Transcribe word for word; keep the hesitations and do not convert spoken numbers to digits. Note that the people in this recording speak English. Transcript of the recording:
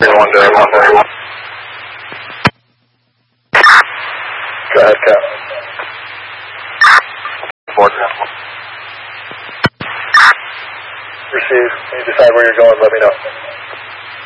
one day, one day, one. Go ahead, Cap. Receive. When you decide where you're going, let me know.